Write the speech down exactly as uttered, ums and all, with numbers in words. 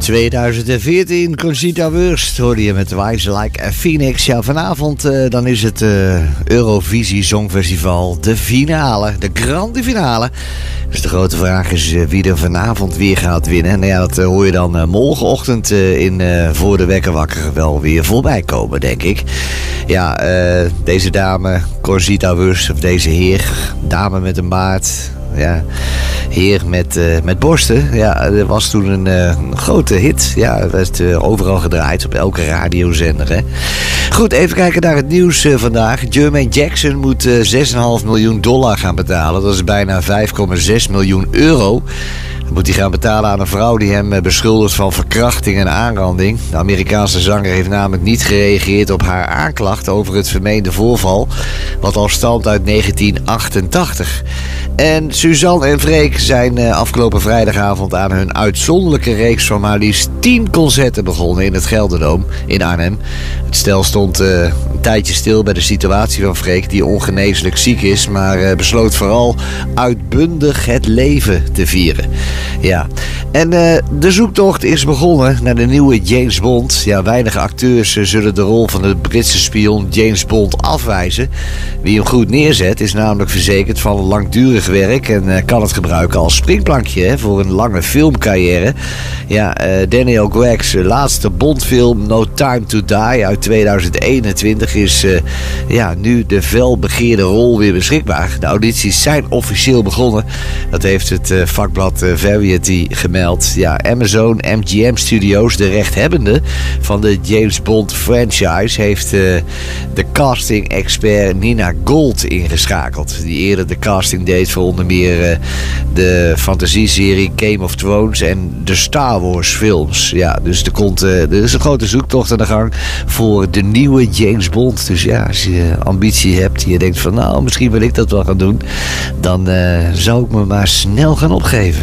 tweeduizend veertien, Conchita Wurst hoorde je met Rise Like a Phoenix. Ja, vanavond uh, dan is het uh, Eurovisie Songfestival, de finale, de grande finale. Dus de grote vraag is uh, wie er vanavond weer gaat winnen. Nou ja, dat uh, hoor je dan uh, morgenochtend uh, in uh, Voor de Wekker Wakker wel weer voorbij komen, denk ik. Ja, uh, deze dame, Conchita Wurst, of deze heer, dame met een baard... Ja, heer met, uh, met borsten. Ja, er was toen een, uh, een grote hit. Ja, het werd uh, overal gedraaid op elke radiozender. Hè. Goed, even kijken naar het nieuws uh, vandaag. Jermaine Jackson moet uh, zes komma vijf miljoen dollar gaan betalen. Dat is bijna vijf komma zes miljoen euro. Dat moet hij gaan betalen aan een vrouw die hem beschuldigt van verkrachting en aanranding. De Amerikaanse zanger heeft namelijk niet gereageerd op haar aanklacht over het vermeende voorval, wat al stamt uit negentien achtentachtig. En Suzanne en Freek zijn afgelopen vrijdagavond aan hun uitzonderlijke reeks van maar liefst tien concerten begonnen in het Gelderdoom in Arnhem. Het stel stond uh, een tijdje stil bij de situatie van Freek, die ongeneeslijk ziek is, maar uh, besloot vooral uitbundig het leven te vieren. Ja, en uh, de zoektocht is begonnen naar de nieuwe James Bond. Ja, weinige acteurs uh, zullen de rol van de Britse spion James Bond afwijzen. Wie hem goed neerzet is namelijk verzekerd van langdurig werk en uh, kan het gebruiken als springplankje hè, voor een lange filmcarrière. Ja, uh, Daniel Craig's uh, laatste Bondfilm No Time to Die uit tweeduizend eenentwintig is uh, ja, nu de felbegeerde rol weer beschikbaar. De audities zijn officieel begonnen. Dat heeft het uh, vakblad uh, Variety gemeld. Ja, Amazon M G M Studios, de rechthebbende van de James Bond franchise, heeft uh, de casting-expert Nina Gold ingeschakeld. Die eerder de casting deed voor onder meer uh, de fantasieserie Game of Thrones en de Star Wars films. Ja, dus er, komt, uh, er is een grote zoektocht aan de gang voor de nieuwe James Bond. Dus ja, als je ambitie hebt, je denkt van nou, misschien wil ik dat wel gaan doen, dan uh, zou ik me maar snel gaan opgeven.